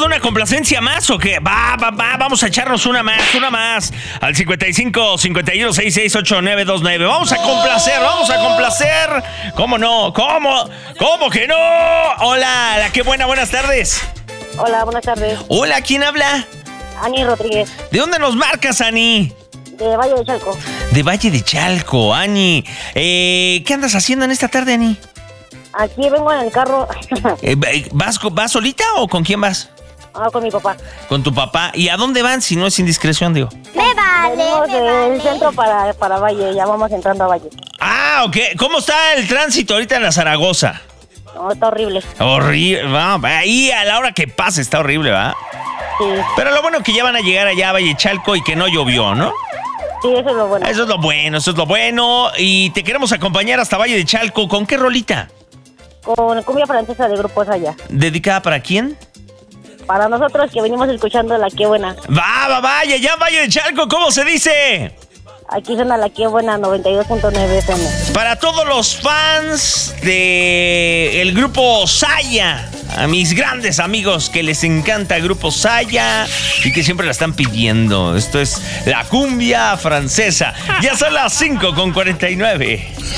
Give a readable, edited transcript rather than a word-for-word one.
una complacencia más o qué? Vamos a echarnos una más. Al 55 51 66 8929. Vamos a complacer. ¿Cómo no? ¿Cómo que no? Hola, la qué buena, buenas tardes. Hola, buenas tardes. Hola, ¿quién habla? Ani Rodríguez, ¿De dónde nos marcas, Ani? de Valle de Chalco. De Valle de Chalco, Ani. ¿Qué andas haciendo en esta tarde, Ani? Aquí vengo en el carro ¿Vas solita o con quién vas? con mi papá. Con tu papá. ¿Y a dónde van? Si no es indiscreción, digo. Venimos del centro para Valle, ya vamos entrando a Valle. Ah, ok. ¿Cómo está el tránsito ahorita en la Zaragoza? No, está horrible. Horrible. Ahí a la hora que pase está horrible, ¿va? Sí, Pero lo bueno que ya van a llegar allá a Valle de Chalco y que no llovió, ¿no? sí, eso es lo bueno. Eso es lo bueno. Y te queremos acompañar hasta Valle de Chalco. ¿Con qué rolita? Con cumbia francesa de Grupo Saya. ¿Dedicada para quién? Para nosotros que venimos escuchando la Qué Buena. Vaya, ya Valle de Chalco, ¿cómo se dice? Aquí suena la Qué Buena 92.9 FM. Para todos los fans de el grupo Saya, a mis grandes amigos que les encanta el grupo Saya y que siempre la están pidiendo. Esto es la cumbia francesa. Ya son las 5:49.